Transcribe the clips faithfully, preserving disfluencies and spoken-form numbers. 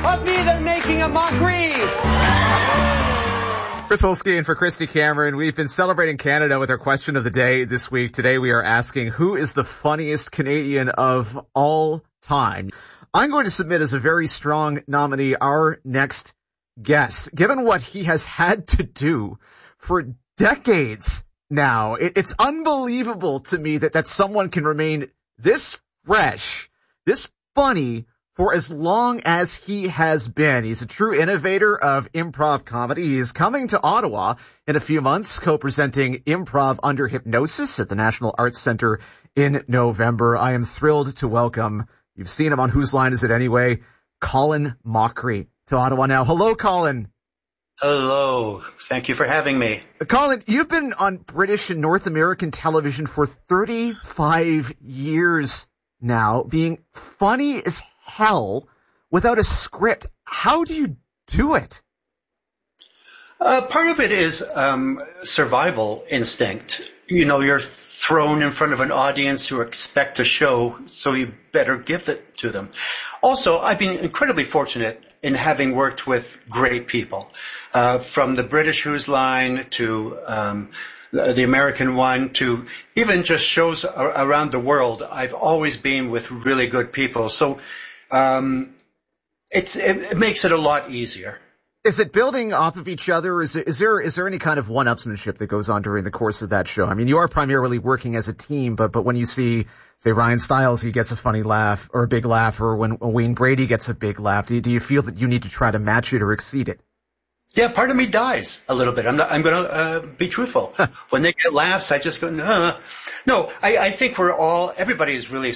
of me than making a mockery. Chris Holsky and for Christy Cameron. We've been celebrating Canada with our question of the day this week. Today we are asking, who is the funniest Canadian of all time? I'm going to submit as a very strong nominee our next guest. Given what he has had to do for decades now, it, it's unbelievable to me that, that someone can remain this fresh, this funny, for as long as he has been. He's a true innovator of improv comedy. He is coming to Ottawa in a few months, co-presenting Improv Under Hypnosis at the National Arts Centre in November. I am thrilled to welcome, you've seen him on Whose Line Is It Anyway, Colin Mochrie to Ottawa now. Hello, Colin. Hello. Thank you for having me. Colin, you've been on British and North American television for thirty-five years now, being funny as hell without a script. How do you do it? Uh, part of it is um, survival instinct. You know, you're thrown in front of an audience who expect a show, so you better give it to them. Also, I've been incredibly fortunate in having worked with great people, uh, from the British Whose Line to um, the, the American one to even just shows ar- around the world. I've always been with really good people. So Um, it's, it, it makes it a lot easier. Is it building off of each other? Is it, is there, is there any kind of one-upsmanship that goes on during the course of that show? I mean, you are primarily working as a team, but, but when you see, say, Ryan Stiles, he gets a funny laugh or a big laugh, or when Wayne Brady gets a big laugh, do you, do you feel that you need to try to match it or exceed it? Yeah, part of me dies a little bit. I'm not, I'm going to uh, be truthful. When they get laughs, I just go, no. No, I, I think we're all, everybody is really,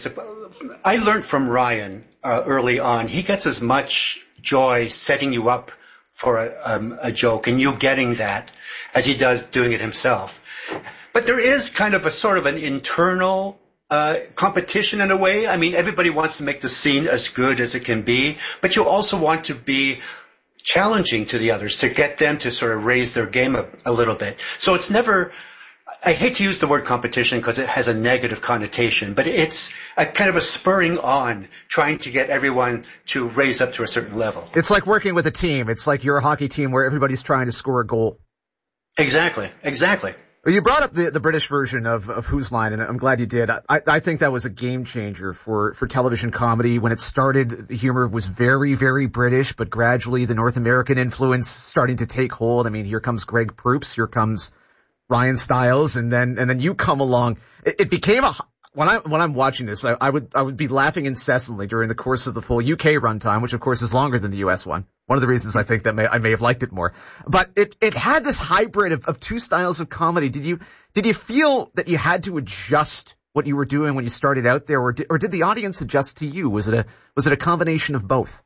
I learned from Ryan uh, early on. He gets as much joy setting you up for a, um, a joke and you getting that as he does doing it himself. But there is kind of a sort of an internal uh, competition in a way. I mean, everybody wants to make the scene as good as it can be, but you also want to be challenging to the others to get them to sort of raise their game a, a little bit. So it's never, I hate to use the word competition because it has a negative connotation, but it's a kind of a spurring on, trying to get everyone to raise up to a certain level. It's like working with a team. It's like you're a hockey team where everybody's trying to score a goal. Exactly, exactly. Well, you brought up the, the British version of, of Whose Line, and I'm glad you did. I, I think that was a game changer for, for television comedy. When it started, the humor was very, very British, but gradually the North American influence starting to take hold. I mean, here comes Greg Proops, here comes Ryan Stiles, and then, and then you come along. It, it became a, when I, when I'm watching this, I, I would, I would be laughing incessantly during the course of the full U K runtime, which of course is longer than the U S one. One of the reasons I think that may, I may have liked it more. But it, it had this hybrid of, of two styles of comedy. Did you, did you feel that you had to adjust what you were doing when you started out there, or did, or did the audience adjust to you? Was it a, was it a combination of both?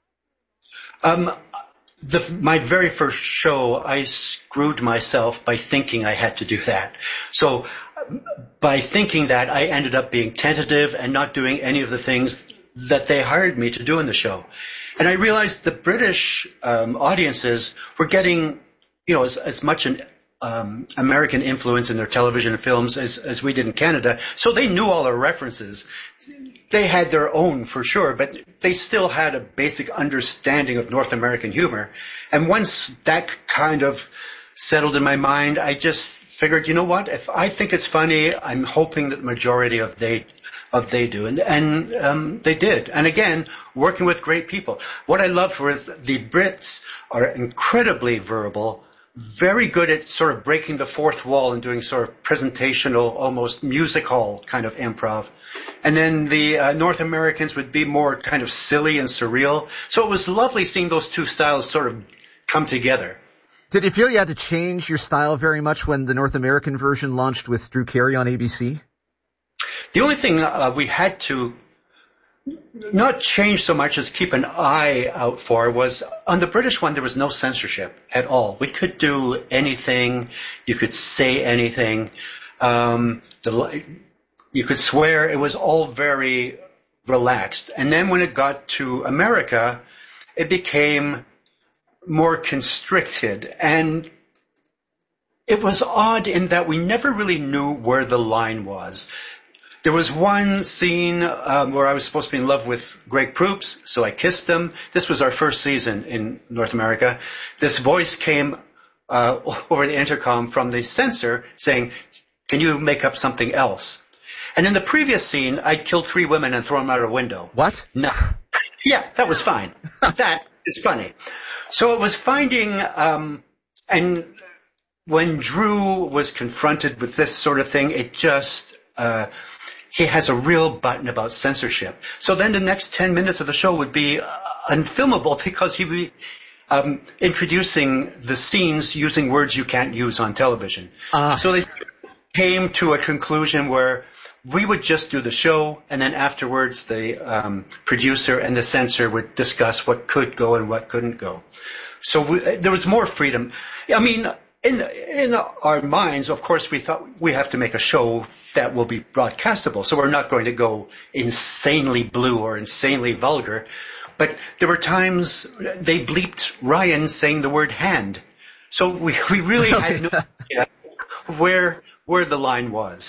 Um, the, my very first show, I screwed myself by thinking I had to do that. So by thinking that, I ended up being tentative and not doing any of the things that they hired me to do in the show. And I realized the British um, audiences were getting, you know, as, as much an um, American influence in their television and films as, as we did in Canada. So they knew all our references. They had their own for sure, but they still had a basic understanding of North American humor. And once that kind of settled in my mind, I just figured, you know what, if I think it's funny, I'm hoping that the majority of they of they do. And, and um, they did. And again, working with great people. What I loved was the Brits are incredibly verbal, very good at sort of breaking the fourth wall and doing sort of presentational, almost music hall kind of improv. And then the uh, North Americans would be more kind of silly and surreal. So it was lovely seeing those two styles sort of come together. Did you feel you had to change your style very much when the North American version launched with Drew Carey on A B C? The only thing uh, we had to not change so much as keep an eye out for was on the British one, there was no censorship at all. We could do anything. You could say anything. Um, the, you could swear. It was all very relaxed. And then when it got to America, it became more constricted. And it was odd in that we never really knew where the line was. There was one scene um, where I was supposed to be in love with Greg Proops, so I kissed him. This was our first season in North America. This voice came uh, over the intercom from the censor saying, "Can you make up something else?" And in the previous scene, I'd killed three women and thrown them out a window. What? No. Yeah, that was fine. That is funny. So it was finding, um, and when Drew was confronted with this sort of thing, it just, uh, he has a real button about censorship. So then the next ten minutes of the show would be uh, unfilmable because he would be um, introducing the scenes using words you can't use on television. Uh. So they came to a conclusion where we would just do the show, and then afterwards the um, producer and the censor would discuss what could go and what couldn't go. So we, there was more freedom. I mean, in in our minds, of course, we thought we have to make a show that will be broadcastable. So we're not going to go insanely blue or insanely vulgar. But there were times they bleeped Ryan saying the word hand. So we, we really had no idea where where the line was.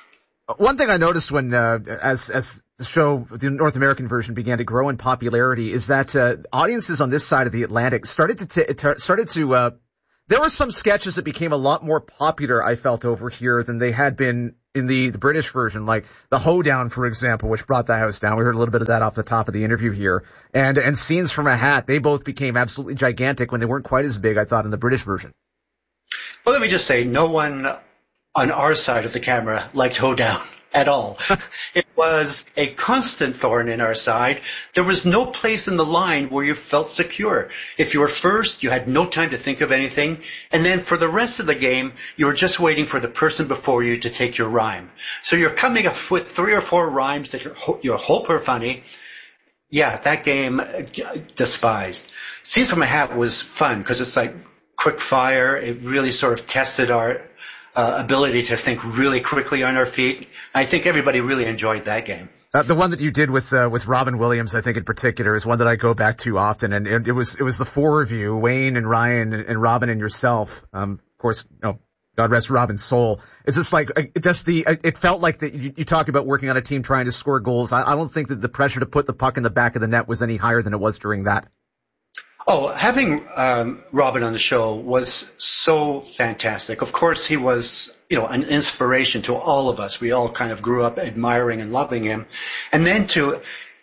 One thing I noticed when, uh, as, as the show, the North American version began to grow in popularity is that, uh, audiences on this side of the Atlantic started to, t- t- started to, uh, there were some sketches that became a lot more popular, I felt, over here than they had been in the, the British version, like the Hoedown, for example, which brought the house down. We heard a little bit of that off the top of the interview here. And, and Scenes from a Hat, they both became absolutely gigantic when they weren't quite as big, I thought, in the British version. Well, let me just say, no one on our side of the camera liked Hoedown at all. It was a constant thorn in our side. There was no place in the line where you felt secure. If you were first, you had no time to think of anything. And then for the rest of the game, you were just waiting for the person before you to take your rhyme. So you're coming up with three or four rhymes that you hope are funny. Yeah, that game, despised. Scenes from a Hat was fun because it's like quick fire. It really sort of tested our Uh, ability to think really quickly on our feet. I think everybody really enjoyed that game. Uh, the one that you did with uh, with Robin Williams, I think in particular, is one that I go back to often, and it, it was it was the four of you, Wayne and Ryan and, and Robin and yourself. Um, of course, you know, God rest Robin's soul. It's just like it just the it felt like that you, you talk about working on a team trying to score goals. I, I don't think that the pressure to put the puck in the back of the net was any higher than it was during that. Oh, having um, Robin on the show was so fantastic. Of course, he was, you know, an inspiration to all of us. We all kind of grew up admiring and loving him. And then to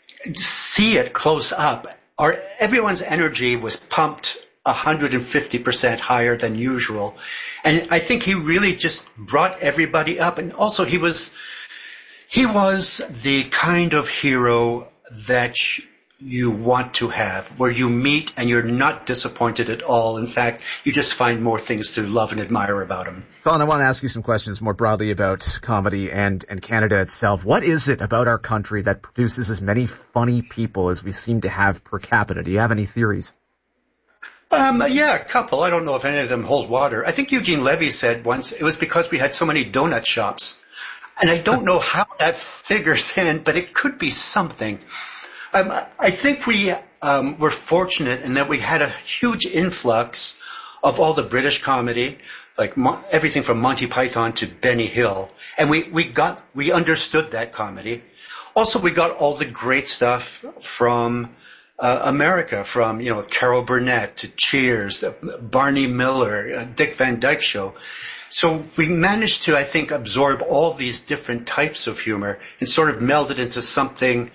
see it close up, our, everyone's energy was pumped one hundred fifty percent higher than usual. And I think he really just brought everybody up. And also he was, he was the kind of hero that you want to have, where you meet and you're not disappointed at all. In fact, you just find more things to love and admire about him. Colin, I want to ask you some questions more broadly about comedy and, and Canada itself. What is it about our country that produces as many funny people as we seem to have per capita? Do you have any theories? Um, yeah, a couple. I don't know if any of them hold water. I think Eugene Levy said once it was because we had so many donut shops. And I don't know how that figures in, but it could be something. Um, I think we um, were fortunate in that we had a huge influx of all the British comedy, like Mo- everything from Monty Python to Benny Hill, and we we got we understood that comedy. Also, we got all the great stuff from uh, America, from you know Carol Burnett to Cheers, uh, Barney Miller, uh, Dick Van Dyke Show. So we managed to, I think, absorb all these different types of humor and sort of meld it into something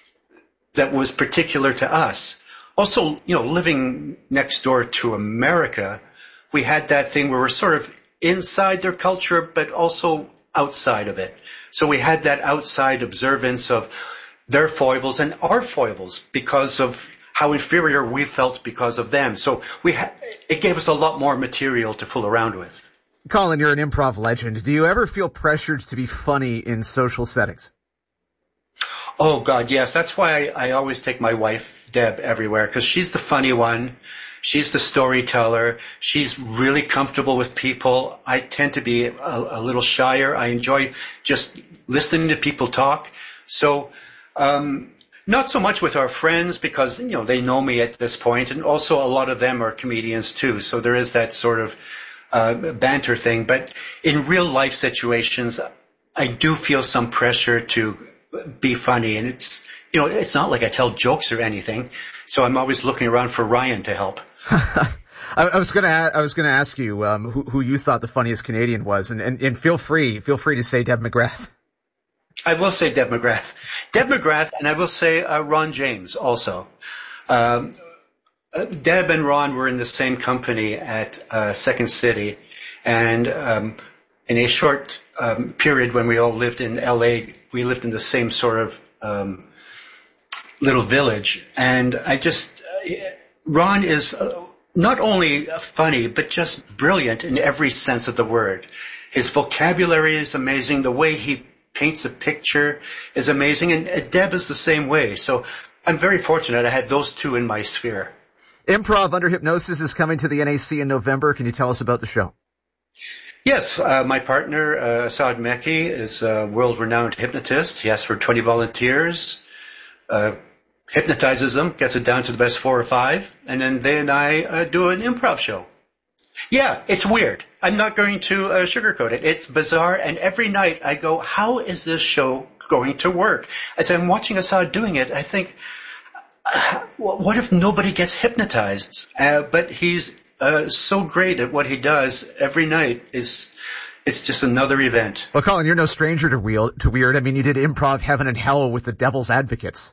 that was particular to us. Also, you know, living next door to America, we had that thing where we're sort of inside their culture, but also outside of it. So we had that outside observance of their foibles and our foibles because of how inferior we felt because of them. So we ha- it gave us a lot more material to fool around with. Colin, you're an improv legend. Do you ever feel pressured to be funny in social settings? Oh, God, yes. That's why I, I always take my wife, Deb, everywhere, because she's the funny one. She's the storyteller. She's really comfortable with people. I tend to be a, a little shyer. I enjoy just listening to people talk. So um not so much with our friends because, you know, they know me at this point, and also a lot of them are comedians, too. So there is that sort of uh banter thing. But in real life situations, I do feel some pressure to be funny, and it's, you know, it's not like I tell jokes or anything. So I'm always looking around for Ryan to help. I, I was gonna, I was gonna ask you um, who, who you thought the funniest Canadian was, and, and, and feel free, feel free to say Deb McGrath. I will say Deb McGrath, Deb McGrath, and I will say uh, Ron James also. Um, uh, Deb and Ron were in the same company at uh, Second City, and um, in a short um, period when we all lived in L A, we lived in the same sort of um, little village, and I just uh, Ron is uh, not only funny but just brilliant in every sense of the word. His vocabulary is amazing. The way he paints a picture is amazing, and uh, Deb is the same way. So I'm very fortunate I had those two in my sphere. Improv Under Hypnosis is coming to the N A C in November. Can you tell us about the show? Yes, uh, my partner, uh, Asad Mekki, is a world-renowned hypnotist. He asks for twenty volunteers, uh, hypnotizes them, gets it down to the best four or five, and then they and I uh, do an improv show. Yeah, it's weird. I'm not going to uh, sugarcoat it. It's bizarre, and every night I go, how is this show going to work? As I'm watching Asad doing it, I think, uh, what if nobody gets hypnotized? Uh, but he's uh, so great at what he does every night. Is It's just another event. Well, Colin, you're no stranger to weird. To weird. I mean, you did Improv Heaven and Hell with the Devil's Advocates.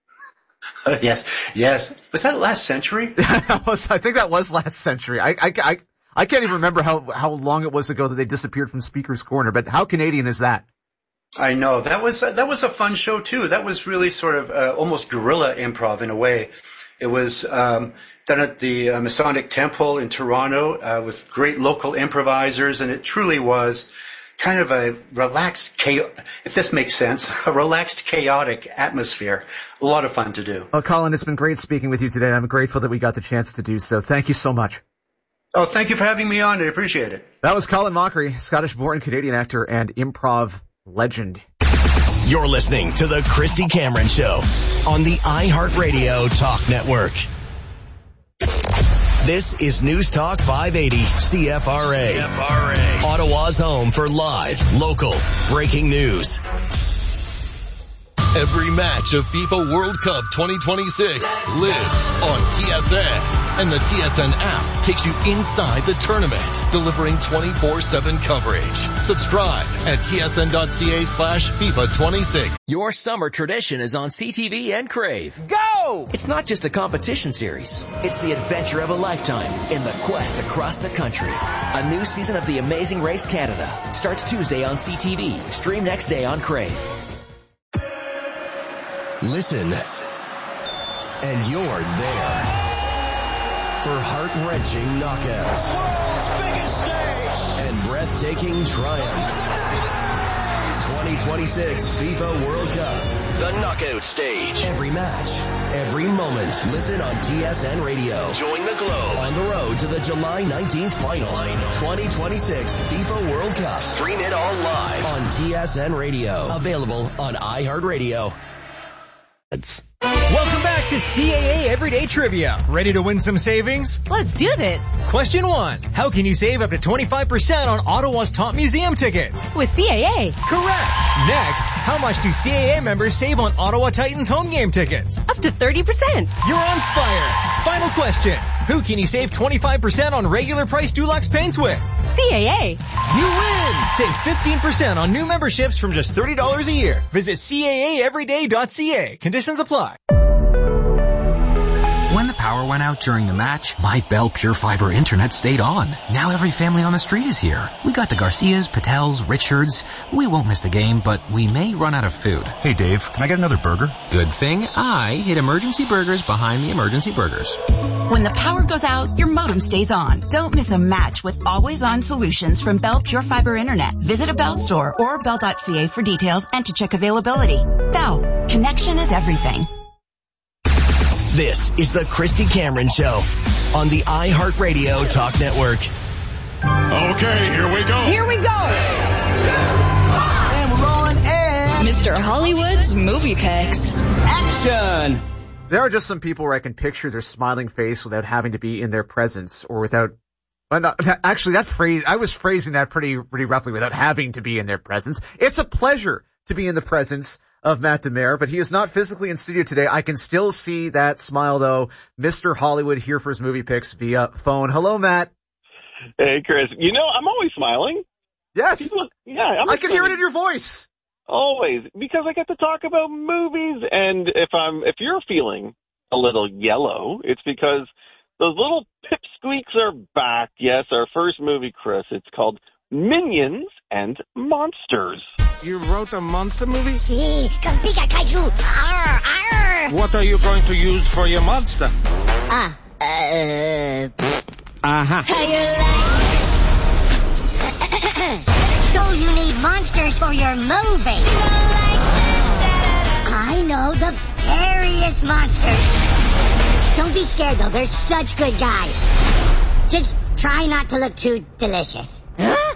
Uh, yes, yes. Was that last century? that was, I think that was last century. I, I, I, I can't even remember how, how long it was ago that they disappeared from Speaker's Corner, but how Canadian is that? I know. That was, uh, that was a fun show too. That was really sort of, uh, almost guerrilla improv in a way. It was, um, done at the uh, Masonic Temple in Toronto, uh, with great local improvisers, and it truly was kind of a relaxed, if this makes sense, a relaxed, chaotic atmosphere. A lot of fun to do. Well, Colin, it's been great speaking with you today. I'm grateful that we got the chance to do so. Thank you so much. Oh, thank you for having me on. I appreciate it. That was Colin Mochrie, Scottish-born Canadian actor and improv legend. You're listening to The Christy Cameron Show on the iHeartRadio Talk Network. This is News Talk five eighty C F R A. C F R A. Ottawa's home for live, local, breaking news. Every match of FIFA World Cup twenty twenty-six lives on T S N. And the T S N app takes you inside the tournament, delivering twenty-four seven coverage. Subscribe at tsn.ca slash FIFA 26. Your summer tradition is on C T V and Crave. Go! It's not just a competition series. It's the adventure of a lifetime in the quest across the country. A new season of The Amazing Race Canada starts Tuesday on C T V. Stream next day on Crave. Listen, and you're there for heart-wrenching knockouts, world's biggest stage, and breathtaking triumph. twenty twenty-six FIFA World Cup, the knockout stage. Every match, every moment. Listen on T S N Radio. Join the globe on the road to the July nineteenth final. twenty twenty-six FIFA World Cup. Stream it all live on T S N Radio. Available on iHeartRadio. Welcome back to C A A Everyday Trivia. Ready to win some savings? Let's do this. Question one. How can you save up to twenty-five percent on Ottawa's top museum tickets? With C A A. Correct. Next, how much do C A A members save on Ottawa Titans home game tickets? Up to thirty percent. You're on fire. Final question. Who can you save twenty-five percent on regular price Dulux paints with? C A A. You win! Save fifteen percent on new memberships from just thirty dollars a year. Visit C A A everyday dot C A. Conditions apply. When the power went out during the match, my Bell Pure Fiber internet stayed on. Now every family on the street is here. We got the Garcias, Patels, Richards. We won't miss the game, but we may run out of food. Hey Dave, can I get another burger? Good thing I hid Emergency Burgers behind the Emergency Burgers. When the power goes out, your modem stays on. Don't miss a match with always-on solutions from Bell Pure Fiber Internet. Visit a Bell store or bell dot C A for details and to check availability. Bell, connection is everything. This is the Christy Cameron Show on the iHeartRadio Talk Network. Okay, here we go. Here we go. And we're rolling in. Mister Hollywood's Movie Picks. Action. There are just some people where I can picture their smiling face without having to be in their presence or without Well, no, actually, that phrase, I was phrasing that pretty, pretty roughly without having to be in their presence. It's a pleasure to be in the presence of Matt DeMare, but he is not physically in studio today. I can still see that smile, though. Mister Hollywood here for his movie picks via phone. Hello, Matt. Hey, Chris. You know, I'm always smiling. Yes. People, yeah. I'm I can hear it in your voice. Always. Because I get to talk about movies, and if I'm, if you're feeling a little yellow, it's because those little pipsqueaks are back. Yes, our first movie, Chris. It's called Minions and Monsters. You wrote a monster movie? Si, con pica kaiju. Arr, arr. What are you going to use for your monster? Ah, uh... Uh-huh. How you like? So you need monsters for your movie. I know the scariest monsters. Don't be scared, though. They're such good guys. Just try not to look too delicious. Huh?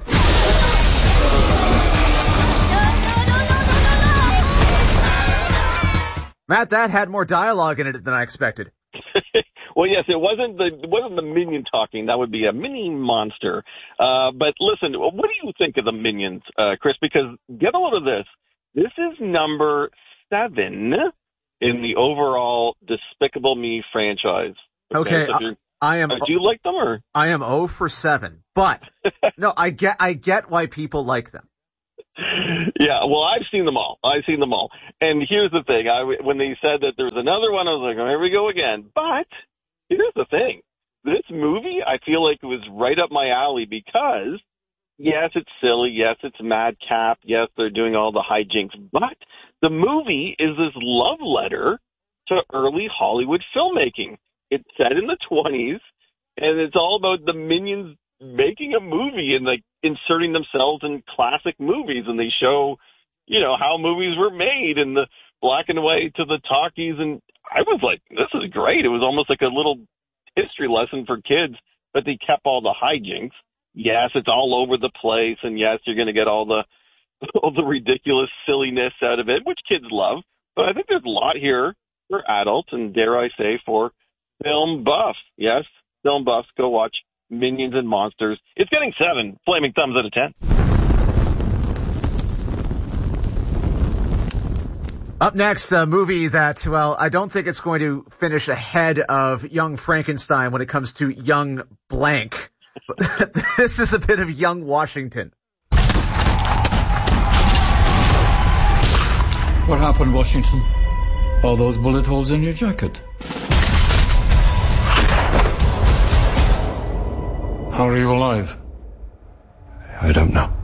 Matt, that had more dialogue in it than I expected. Well, yes, it wasn't the it wasn't the minion talking. That would be a mini monster. Uh, but listen, what do you think of the Minions, uh, Chris? Because get a load of this. This is number seven in the overall Despicable Me franchise. Okay, okay so I, I am. Uh, do you like them or? I am zero for seven, but no, I get I get why people like them. Yeah, well, I've seen them all. I've seen them all. And here's the thing. I, when they said that there was another one, I was like, oh, here we go again. But here's the thing. This movie, I feel like it was right up my alley because, yes, it's silly. Yes, it's madcap. Yes, they're doing all the hijinks. But the movie is this love letter to early Hollywood filmmaking. It's set in the twenties, and it's all about the Minions making a movie and like inserting themselves in classic movies, and they show, you know, how movies were made and the black and white to the talkies. And I was like, this is great. It was almost like a little history lesson for kids, but they kept all the hijinks. Yes, it's all over the place, and yes, you're going to get all the all the ridiculous silliness out of it, which kids love. But I think there's a lot here for adults, and dare I say, for film buffs. Yes, film buffs, go watch Minions and Monsters. It's getting seven flaming thumbs out of ten. Up next, a movie that, well, I don't think it's going to finish ahead of Young Frankenstein when it comes to Young Blank. This is a bit of Young Washington. What happened, Washington? All those bullet holes in your jacket. How are you alive? I don't know.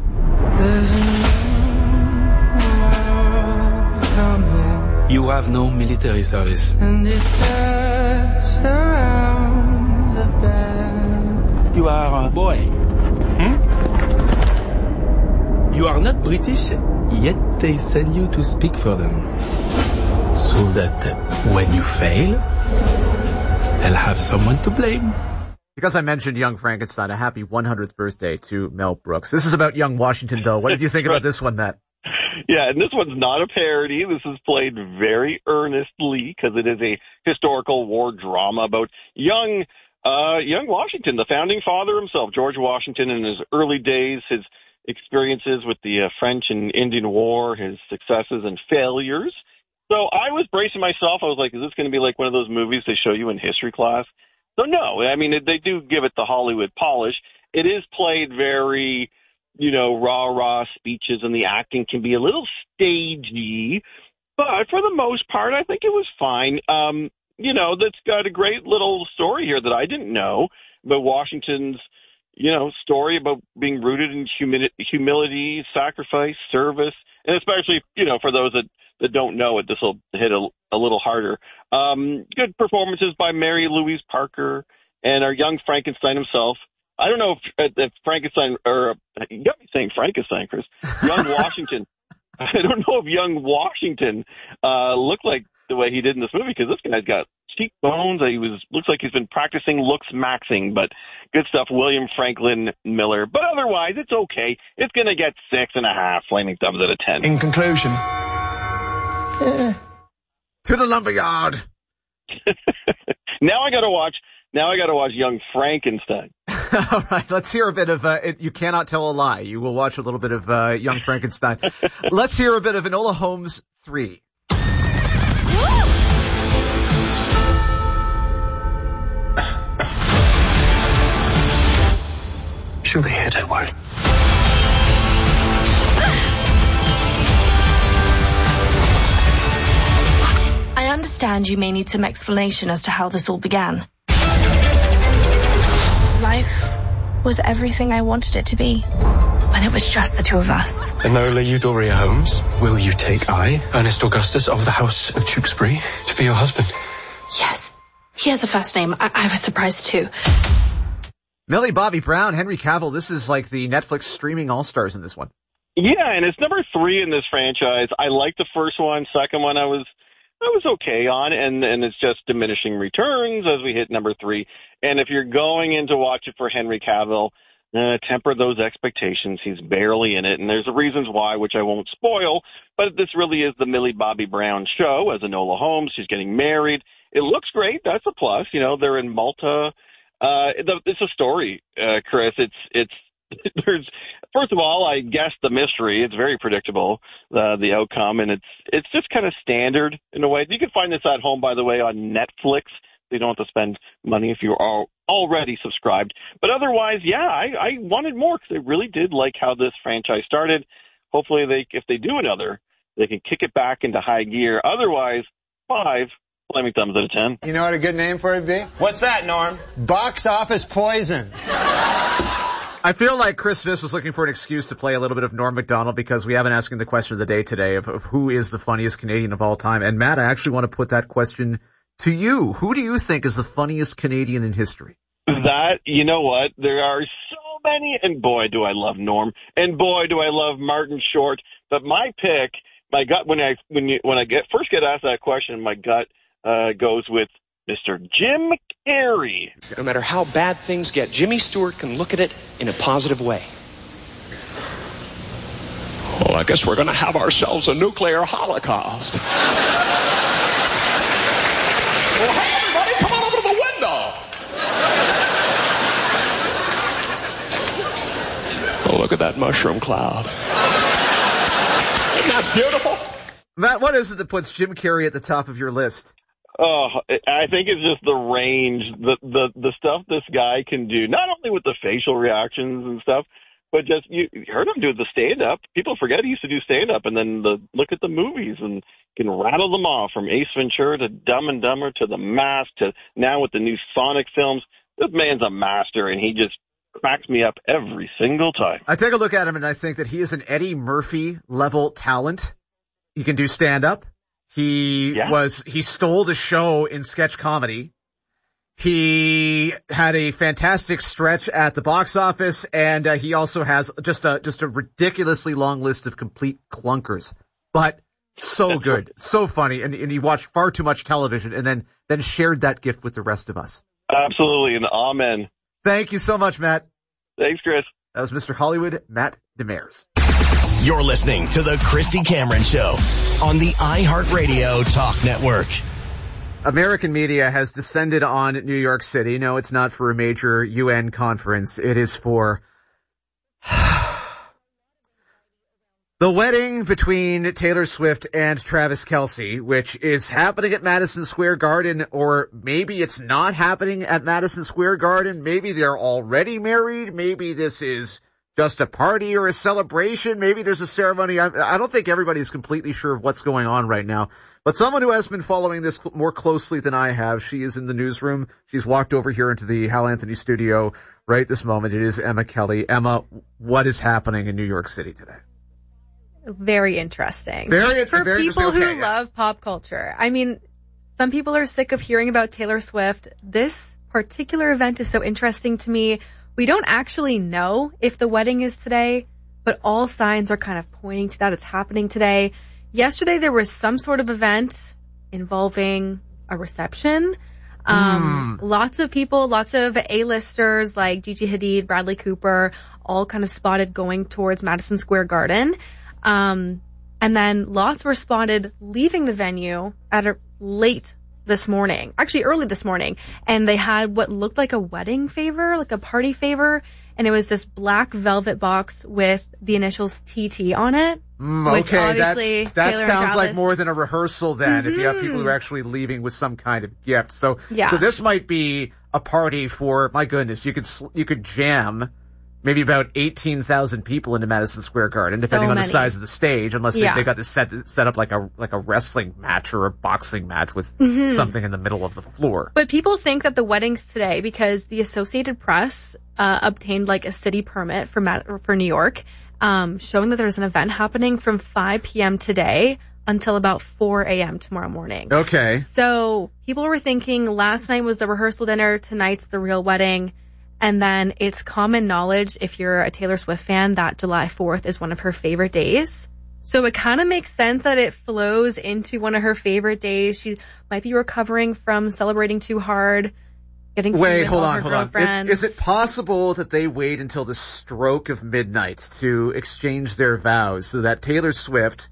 You have no military service. And it's just around the bend. You are a boy. Hmm? You are not British, yet they send you to speak for them. So that uh, when you fail, they'll have someone to blame. Because I mentioned Young Frankenstein, a happy one hundredth birthday to Mel Brooks. This is about Young Washington, though. What did you think about this one, Matt? Yeah, and this one's not a parody. This is played very earnestly because it is a historical war drama about young uh, young Washington, the founding father himself, George Washington, in his early days, his experiences with the uh, French and Indian War, his successes and failures. So I was bracing myself. I was like, is this going to be like one of those movies they show you in history class? So no, I mean, they do give it the Hollywood polish. It is played very, you know, rah-rah speeches, and the acting can be a little stagey. But for the most part, I think it was fine. Um, you know, that's got a great little story here that I didn't know about Washington's, you know, story about being rooted in humi- humility, sacrifice, service, and especially, you know, for those that, that don't know it, this will hit a, a little harder. Um, good performances by Mary Louise Parker and our young Frankenstein himself. I don't know if, if Frankenstein, or you got me saying Frankenstein, Chris. Young Washington. I don't know if young Washington uh, looked like the way he did in this movie, because this guy's got cheekbones. He was looks like he's been practicing looks maxing, but good stuff. William Franklin Miller. But otherwise, it's okay. It's going to get six and a half flaming thumbs out of ten. In conclusion, eh. To the lumberyard. Now I got to watch. Now I got to watch Young Frankenstein. All right, let's hear a bit of uh, it, You Cannot Tell a Lie. You will watch a little bit of uh, Young Frankenstein. Let's hear a bit of Enola Holmes three. Shoot me head, Edward. I understand you may need some explanation as to how this all began. Life was everything I wanted it to be when it was just the two of us. Enola Euphoria Holmes, will you take I, Ernest Augustus of the House of Tewkesbury, to be your husband? Yes. He has a first name. I, I was surprised too. Millie Bobby Brown, Henry Cavill, this is like the Netflix streaming all-stars in this one. Yeah, and it's number three in this franchise. I liked the first one. Second one I was I was okay on, and, and it's just diminishing returns as we hit number three. And if you're going in to watch it for Henry Cavill, uh, temper those expectations. He's barely in it, and there's reasons why, which I won't spoil, but this really is the Millie Bobby Brown show as Enola Holmes. She's getting married. It looks great. That's a plus. You know, they're in Malta. Uh, it's a story, uh, Chris. It's, it's, there's, first of all, I guess the mystery, it's very predictable, uh, the outcome, and it's, it's just kind of standard in a way. You can find this at home, by the way, on Netflix. You don't have to spend money if you're all, already subscribed. But otherwise, yeah, I, I wanted more because I really did like how this franchise started. Hopefully they, if they do another, they can kick it back into high gear. Otherwise, five. Flaming thumbs out of ten. You know what a good name for it would be? What's that, Norm? Box office poison. I feel like Chris Viss was looking for an excuse to play a little bit of Norm Macdonald because we haven't asked him the question of the day today of, of who is the funniest Canadian of all time. And Matt, I actually want to put that question to you. Who do you think is the funniest Canadian in history? That, you know what? There are so many, and boy, do I love Norm, and boy, do I love Martin Short. But my pick, my gut, when I when you when I get first get asked that question, my gut Uh, goes with Mister Jim Carrey. No matter how bad things get, Jimmy Stewart can look at it in a positive way. Well, I guess we're going to have ourselves a nuclear holocaust. Well, hey, everybody, come on over to the window. Oh, look at that mushroom cloud. Isn't that beautiful? Matt, what is it that puts Jim Carrey at the top of your list? Oh, I think it's just the range, the, the the stuff this guy can do, not only with the facial reactions and stuff, but just, you heard him do the stand-up. People forget he used to do stand-up, and then the look at the movies and can rattle them off, from Ace Ventura to Dumb and Dumber to The Mask to now with the new Sonic films. This man's a master, and he just cracks me up every single time. I take a look at him, and I think that he is an Eddie Murphy-level talent. He can do stand-up. He yeah. was, he stole the show in sketch comedy. He had a fantastic stretch at the box office, and uh, he also has just a, just a ridiculously long list of complete clunkers. But so good, so funny, and, and he watched far too much television and then, then shared that gift with the rest of us. Absolutely, and amen. Thank you so much, Matt. Thanks, Chris. That was Mister Hollywood, Matt Demers. You're listening to the Christy Cameron Show on the iHeartRadio Talk Network. American media has descended on New York City. No, it's not for a major U N conference. It is for the wedding between Taylor Swift and Travis Kelce, which is happening at Madison Square Garden, or maybe it's not happening at Madison Square Garden. Maybe they're already married. Maybe this is just a party or a celebration. Maybe there's a ceremony. I, I don't think everybody's completely sure of what's going on right now. But someone who has been following this more closely than I have, she is in the newsroom. She's walked over here into the Hal Anthony studio right this moment. It is Emma Kelly. Emma, what is happening in New York City today? Very interesting. Very, For very people interesting. Okay, who yes. love pop culture. I mean, some people are sick of hearing about Taylor Swift. This particular event is so interesting to me. We don't actually know if the wedding is today, but all signs are kind of pointing to that. It's happening today. Yesterday, there was some sort of event involving a reception. Um, mm. Lots of people, lots of A-listers like Gigi Hadid, Bradley Cooper, all kind of spotted going towards Madison Square Garden. Um, and then lots were spotted leaving the venue at a late this morning, actually early this morning, and they had what looked like a wedding favor, like a party favor, and it was this black velvet box with the initials T T on it. Mm, okay, that's, that Taylor sounds like more than a rehearsal then, mm-hmm. if you have people who are actually leaving with some kind of gift. So, yeah. so this might be a party for, my goodness, you could you could jam maybe about eighteen thousand people into Madison Square Garden, depending so on many. the size of the stage, unless yeah. they, they got this set set up like a like a wrestling match or a boxing match with mm-hmm. something in the middle of the floor. But people think that the wedding's today because the Associated Press uh, obtained like a city permit for Mad- for New York, um, showing that there's an event happening from five p.m. today until about four a.m. tomorrow morning. Okay. So people were thinking last night was the rehearsal dinner, tonight's the real wedding. And then it's common knowledge, if you're a Taylor Swift fan, that July fourth is one of her favorite days. So it kind of makes sense that it flows into one of her favorite days. She might be recovering from celebrating too hard, getting to Wait, with hold all on, her hold on. girlfriends. Is, is it possible that they wait until the stroke of midnight to exchange their vows so that Taylor Swift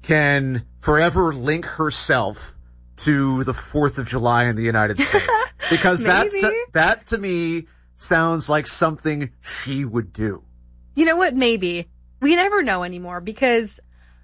can forever link herself to the fourth of July in the United States? Because that's, that to me sounds like something she would do. You know what? Maybe. We never know anymore because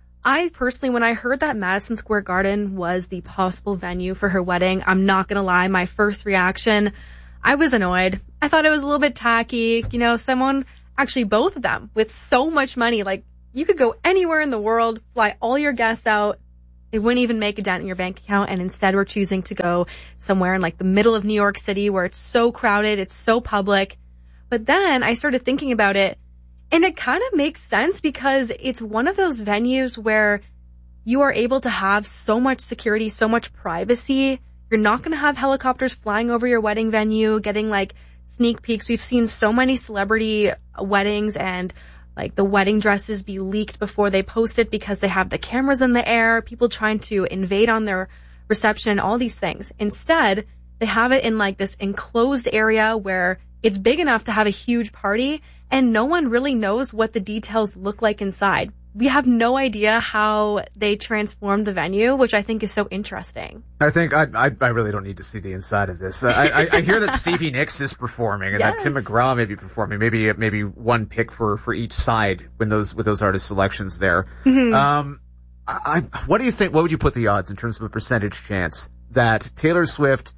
I personally, when I heard that Madison Square Garden was the possible venue for her wedding, I'm not going to lie, my first reaction, I was annoyed. I thought it was a little bit tacky. You know, someone, actually both of them, with so much money, like you could go anywhere in the world, fly all your guests out. It wouldn't even make a dent in your bank account, and instead we're choosing to go somewhere in like the middle of New York City where it's so crowded, it's so public. But then I started thinking about it, and it kind of makes sense because it's one of those venues where you are able to have so much security, so much privacy. You're not going to have helicopters flying over your wedding venue, getting like sneak peeks. We've seen so many celebrity weddings and like the wedding dresses be leaked before they post it because they have the cameras in the air, people trying to invade on their reception, all these things. Instead, they have it in like this enclosed area where it's big enough to have a huge party and no one really knows what the details look like inside. We have no idea how they transformed the venue, which I think is so interesting. I think I I, I really don't need to see the inside of this. I, I, I hear that Stevie Nicks is performing and yes. that Tim McGraw may be performing. Maybe maybe one pick for, for each side when those with those artist selections there. Mm-hmm. Um, I, what do you think? What would you put the odds in terms of a percentage chance that Taylor Swift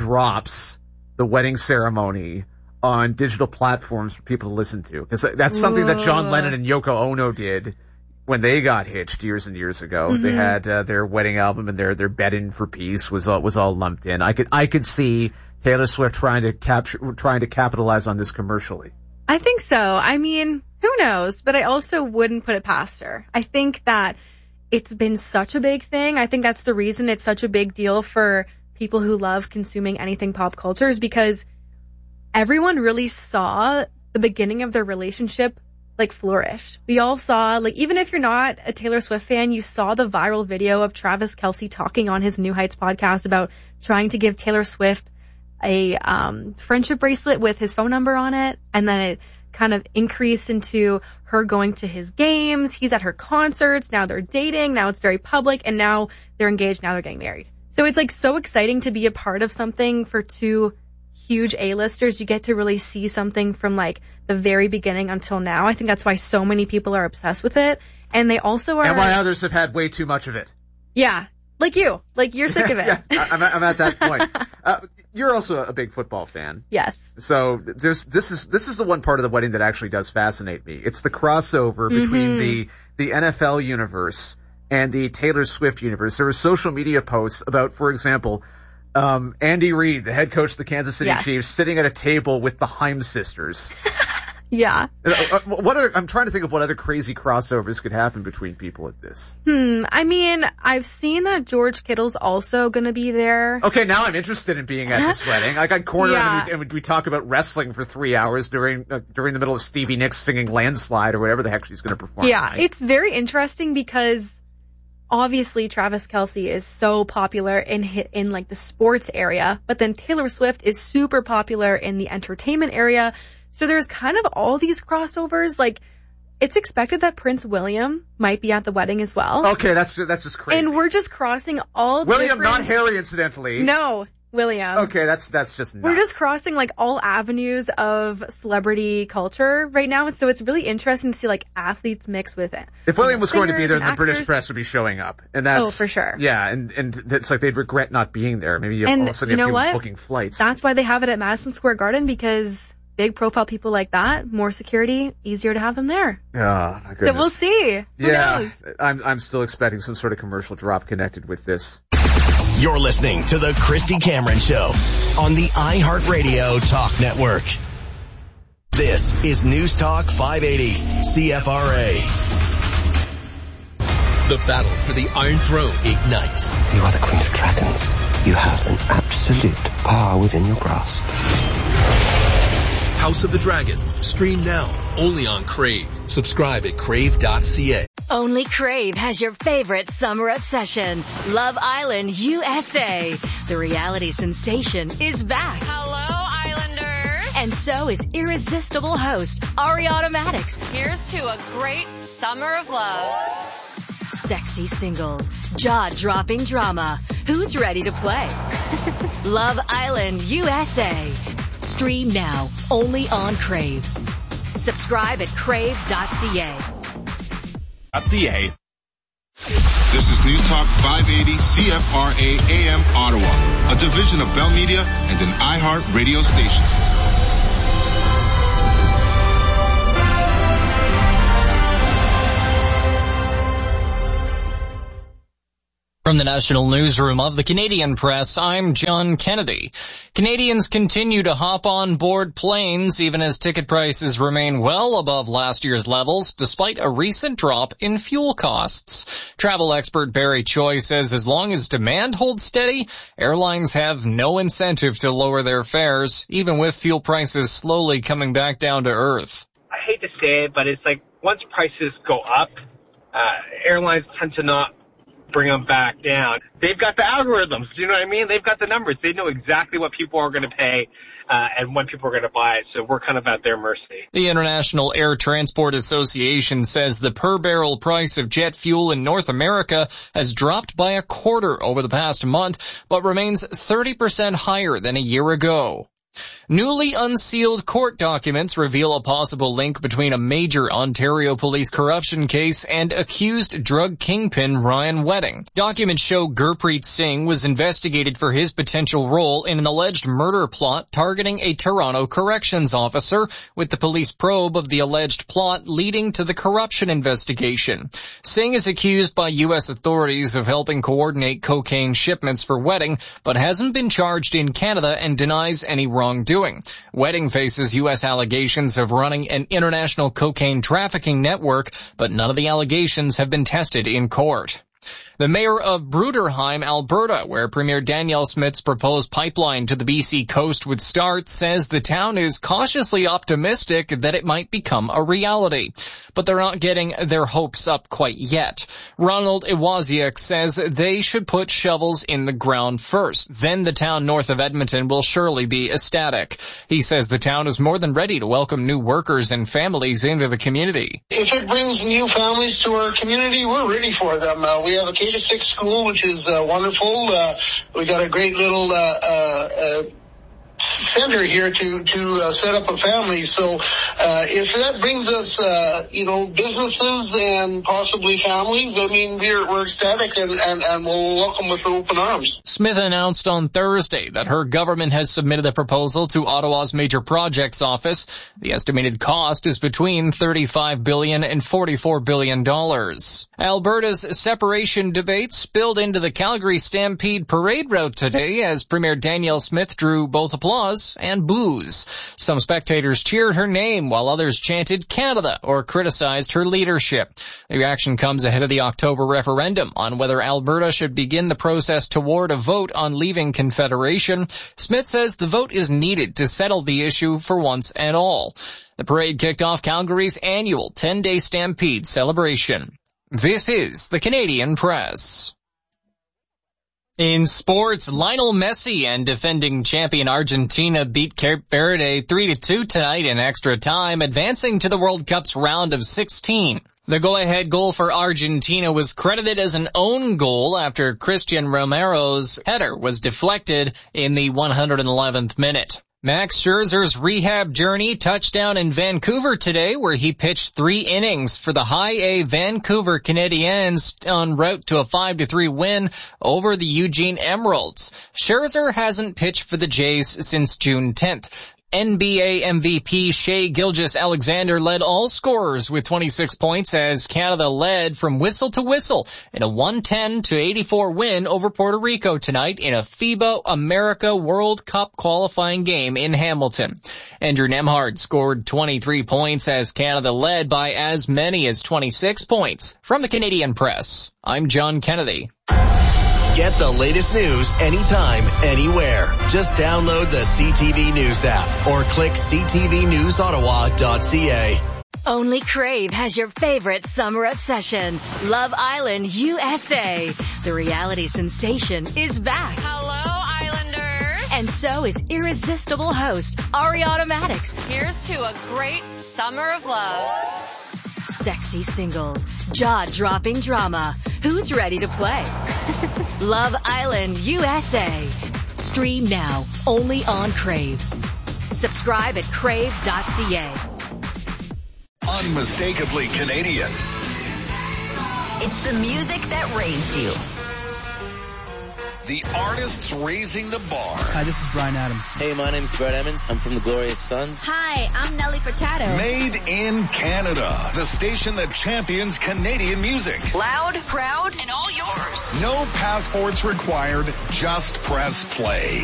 drops the wedding ceremony on digital platforms for people to listen to? Because that's something Ooh. that John Lennon and Yoko Ono did when they got hitched years and years ago. Mm-hmm. They had uh, their wedding album and their their Bedding for Peace was all was all lumped in. I could I could see Taylor Swift trying to capture trying to capitalize on this commercially. I think so. I mean, who knows? But I also wouldn't put it past her. I think that it's been such a big thing. I think that's the reason it's such a big deal for people who love consuming anything pop culture is because everyone really saw the beginning of their relationship like flourish. We all saw, like, even if you're not a Taylor Swift fan, you saw the viral video of Travis Kelce talking on his New Heights podcast about trying to give Taylor Swift a um friendship bracelet with his phone number on it, and then it kind of increased into her going to his games, he's at her concerts, now they're dating, now it's very public, and now they're engaged, now they're getting married. So it's like so exciting to be a part of something for two huge A-listers. You get to really see something from like the very beginning until now. I think that's why so many people are obsessed with it. And they also are... And why others have had way too much of it. Yeah. Like you. Like you're sick of it. yeah, I'm, I'm at that point. Uh, you're also a big football fan. Yes. So there's this is this is the one part of the wedding that actually does fascinate me. It's the crossover Mm-hmm. between the the N F L universe and the Taylor Swift universe. There were social media posts about, for example, um, Andy Reid, the head coach of the Kansas City yes. Chiefs, sitting at a table with the Haim sisters. Yeah. Uh, what are, I'm trying to think of what other crazy crossovers could happen between people at this. Hmm. I mean, I've seen that George Kittle's also going to be there. Okay, now I'm interested in being at this wedding. I got cornered Yeah. and, we, and we talk about wrestling for three hours during uh, during the middle of Stevie Nicks singing Landslide or whatever the heck she's going to perform. Yeah, tonight. it's very interesting because obviously Travis Kelce is so popular in hit, in like the sports area, but then Taylor Swift is super popular in the entertainment area. So there's kind of all these crossovers. Like it's expected that Prince William might be at the wedding as well. Okay, that's that's just crazy. And we're just crossing all William, different... not Harry, incidentally. No, William. Okay, that's that's just nuts. We're just crossing like all avenues of celebrity culture right now, and so it's really interesting to see like athletes mix with it. If William was going to be there, then the actors. British press would be showing up, and that's oh for sure. Yeah, and and it's like they'd regret not being there. Maybe you and all of a sudden you know have people what? booking flights. That's why they have it at Madison Square Garden, because big profile people like that, more security, easier to have them there. Oh my goodness. So we'll see. Who yeah, knows? I'm I'm still expecting some sort of commercial drop connected with this. You're listening to the Christy Cameron Show on the iHeartRadio Talk Network. This is News Talk five eighty C F R A. The battle for the Iron Throne ignites. You are the Queen of Dragons. You have an absolute power within your grasp. House of the Dragon. Stream now, only on Crave. Subscribe at crave dot c a. Only Crave has your favorite summer obsession. Love Island U S A. The reality sensation is back. Hello, Islanders. And so is irresistible host Ariana Madix. Here's to a great summer of love. Sexy singles, jaw-dropping drama. Who's ready to play? Love Island U S A. Stream now, only on Crave. Subscribe at crave dot c a. .ca. This is News Talk five eighty C F R A A M Ottawa, a division of Bell Media and an iHeart radio station. From the National Newsroom of the Canadian Press, I'm John Kennedy. Canadians continue to hop on board planes even as ticket prices remain well above last year's levels, despite a recent drop in fuel costs. Travel expert Barry Choi says as long as demand holds steady, airlines have no incentive to lower their fares, even with fuel prices slowly coming back down to earth. I hate to say it, but it's like once prices go up, uh, airlines tend to not bring them back down. They've got the algorithms. Do you know what I mean? They've got the numbers. They know exactly what people are going to pay uh, and when people are going to buy it. So we're kind of at their mercy. The International Air Transport Association says the per barrel price of jet fuel in North America has dropped by a quarter over the past month, but remains thirty percent higher than a year ago. Newly unsealed court documents reveal a possible link between a major Ontario police corruption case and accused drug kingpin Ryan Wedding. Documents show Gurpreet Singh was investigated for his potential role in an alleged murder plot targeting a Toronto corrections officer, with the police probe of the alleged plot leading to the corruption investigation. Singh is accused by U S authorities of helping coordinate cocaine shipments for Wedding, but hasn't been charged in Canada and denies any wrongdoing. Wedding faces U S allegations of running an international cocaine trafficking network, but none of the allegations have been tested in court. The mayor of Bruderheim, Alberta, where Premier Danielle Smith's proposed pipeline to the B C coast would start, says the town is cautiously optimistic that it might become a reality. But they're not getting their hopes up quite yet. Ronald Iwaziak says they should put shovels in the ground first. Then the town north of Edmonton will surely be ecstatic. He says the town is more than ready to welcome new workers and families into the community. If it brings new families to our community, we're ready for them. Uh, we have a K to six school, which is uh, wonderful. Uh, we got a great little uh, uh, uh, center here to to uh, set up a family. So uh, if that brings us, uh, you know, businesses and possibly families, I mean, we're we're ecstatic and, and, and we'll welcome with open arms. Smith announced on Thursday that her government has submitted a proposal to Ottawa's Major Projects Office. The estimated cost is between thirty-five billion dollars and forty-four billion dollars. Alberta's separation debate spilled into the Calgary Stampede parade route today as Premier Danielle Smith drew both applause and boos. Some spectators cheered her name while others chanted Canada or criticized her leadership. The reaction comes ahead of the October referendum on whether Alberta should begin the process toward a vote on leaving Confederation. Smith says the vote is needed to settle the issue for once and all. The parade kicked off Calgary's annual ten-day Stampede celebration. This is the Canadian Press. In sports, Lionel Messi and defending champion Argentina beat Cape Verde three to two tonight in extra time, advancing to the World Cup's round of sixteen. The go-ahead goal for Argentina was credited as an own goal after Christian Romero's header was deflected in the one hundred eleventh minute. Max Scherzer's rehab journey touched down in Vancouver today, where he pitched three innings for the High-A Vancouver Canadiens en route to a five to three win over the Eugene Emeralds. Scherzer hasn't pitched for the Jays since June tenth. N B A M V P Shai Gilgeous-Alexander led all scorers with twenty-six points as Canada led from whistle to whistle in a one ten to eighty-four win over Puerto Rico tonight in a FIBA America World Cup qualifying game in Hamilton. Andrew Nemhard scored twenty-three points as Canada led by as many as twenty-six points. From the Canadian Press, I'm John Kennedy. Get the latest news anytime, anywhere. Just download the C T V News app or click c t v news ottawa dot c a. Only Crave has your favorite summer obsession, Love Island U S A. The reality sensation is back. Hello, Islanders. And so is irresistible host Ariana Maddox. Here's to a great summer of love. Sexy singles, jaw-dropping drama. Who's ready to play? Love Island U S A. Stream now, only on Crave. Subscribe at crave dot c a. Unmistakably Canadian. It's the music that raised you. The artists raising the bar. Hi, this is Bryan Adams. Hey, my name's Brett Emmons. I'm from the Glorious Sons. Hi, I'm Nelly Furtado. Made in Canada. The station that champions Canadian music. Loud, proud, and all yours. No passports required. Just press play.